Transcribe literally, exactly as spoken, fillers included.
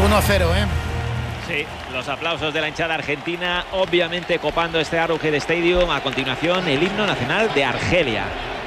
uno a cero, ¿eh? Sí, los aplausos de la hinchada argentina, obviamente copando este Arrowhead Stadium. A continuación, el himno nacional de Argelia.